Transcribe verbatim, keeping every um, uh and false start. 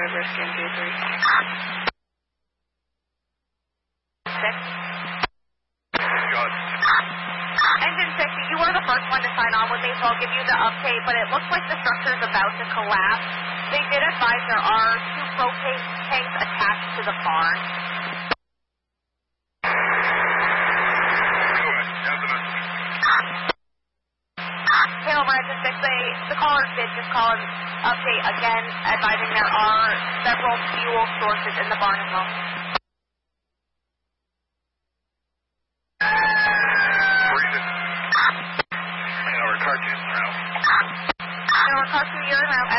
Whiskey and two three. Six. Engine six, you were the first one to sign on with me, so I'll give you the update, but it looks like the structure is about to collapse. They did advise there are two propane tanks attached to the barn. Okay, over engine six, they, the callers did just call an update again, advising there are several fuel sources in the barn as well. Our cartoon, you're en route.